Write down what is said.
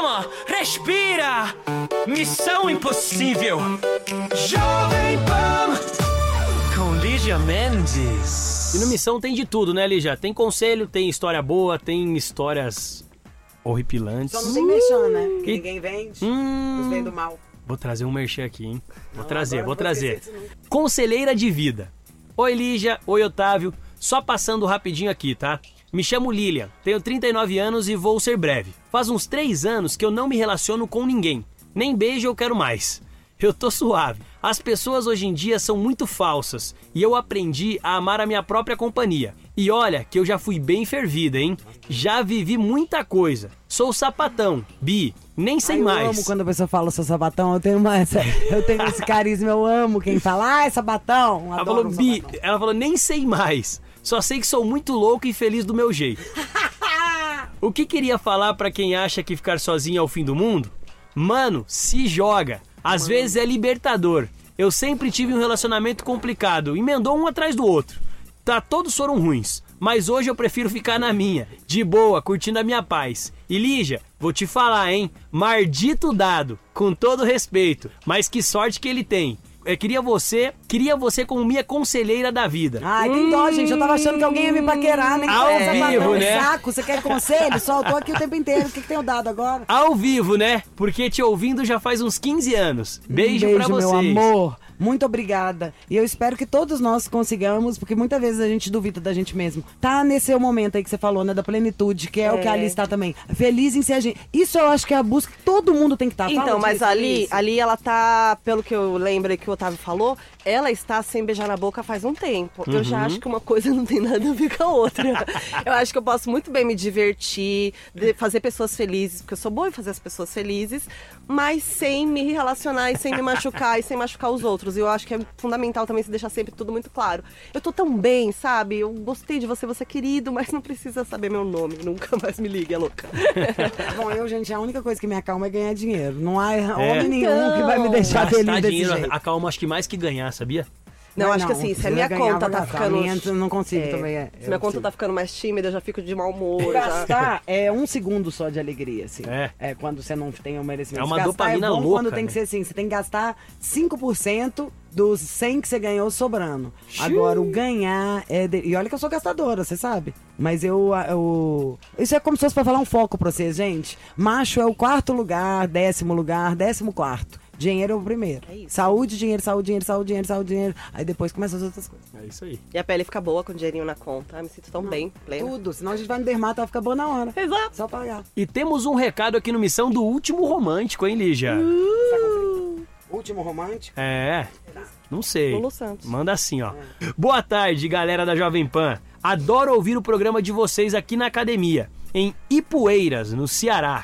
Calma, respira. Missão Impossível. Jovem Pan com Lígia Mendes. E no Missão tem de tudo, né, Lígia? Tem conselho, tem história boa, tem histórias horripilantes. Só não tem merchan, né? Que ninguém vende. Os vem do mal. Vou trazer um merchan aqui, hein? Vou trazer. Conselheira de vida. Oi, Lígia. Oi, Otávio. Só passando rapidinho aqui, tá? Me chamo Lilian, tenho 39 anos e vou ser breve. Faz uns 3 anos que eu não me relaciono com ninguém. Nem beijo eu quero mais. Eu tô suave. As pessoas hoje em dia são muito falsas e eu aprendi a amar a minha própria companhia. E olha que eu já fui bem fervida, hein? Já vivi muita coisa. Sou sapatão, bi, nem sei mais. Eu amo quando a pessoa fala sou sapatão, eu tenho esse carisma, eu amo quem fala, sapatão. Ela falou bi, ela falou nem sei mais. Só sei que sou muito louco e feliz do meu jeito. O que queria falar pra quem acha que ficar sozinho é o fim do mundo? Mano, se joga. Às vezes é libertador. Eu sempre tive um relacionamento complicado, emendou um atrás do outro. Todos foram ruins, mas hoje eu prefiro ficar na minha, de boa, curtindo a minha paz. E Lígia, vou te falar, hein? Mardito dado, com todo respeito, mas que sorte que ele tem. Eu queria você como minha conselheira da vida. Ai, tem dó, gente. Eu tava achando que alguém ia me paquerar, nem ao vivo, né? Saco, você quer conselho? Só eu tô aqui o tempo inteiro. O que tenho dado agora? Ao vivo, né? Porque te ouvindo já faz uns 15 anos. Beijo pra vocês. Meu amor. Muito obrigada. E eu espero que todos nós consigamos, porque muitas vezes a gente duvida da gente mesmo. Tá nesse seu momento aí que você falou, né? Da plenitude, que é o que a Alice está também. Feliz em ser a gente. Isso eu acho que é a busca que todo mundo tem que estar. Então, mas ali ela tá, pelo que eu lembro que o Otávio falou, ela está sem beijar na boca faz um tempo. Eu já acho que uma coisa não tem nada a ver com a outra. Eu acho que eu posso muito bem me divertir, fazer pessoas felizes, porque eu sou boa em fazer as pessoas felizes, mas sem me relacionar e sem me machucar e sem machucar os outros. E eu acho que é fundamental também se deixar sempre tudo muito claro. Eu tô tão bem, sabe? Eu gostei de você é querido, mas não precisa saber meu nome. Nunca mais me ligue, é louca. Bom, gente, a única coisa que me acalma é ganhar dinheiro. Não há homem nenhum que vai me deixar feliz desse jeito. Acalma, acho que mais que ganhar, sabia? Não, acho que assim, se a minha conta tá ficando... Eu não consigo também. Se minha conta tá ficando mais tímida, eu já fico de mau humor. Gastar é 1 segundo só de alegria, assim. É quando você não tem o merecimento. É uma dopamina louca. Quando tem que ser assim, você tem que gastar 5% dos 100 que você ganhou sobrando. Agora, o ganhar é... E olha que eu sou gastadora, você sabe. Mas isso é como se fosse pra falar um foco pra vocês, gente. Macho é o 4º lugar, 10º lugar, 14º. Dinheiro é o primeiro. É isso. Saúde, dinheiro, saúde, dinheiro, saúde, dinheiro, saúde, dinheiro. Aí depois começam as outras coisas. É isso aí. E a pele fica boa com o dinheirinho na conta. Me sinto tão bem, plena. Tudo. Senão a gente vai no dermato, ela fica boa na hora. Exato. Só pagar. E temos um recado aqui no Missão do Último Romântico, hein, Lígia? Último romântico? Não sei. Lulu Santos. Manda assim, ó. Boa tarde, galera da Jovem Pan. Adoro ouvir o programa de vocês aqui na academia, em Ipueiras, no Ceará.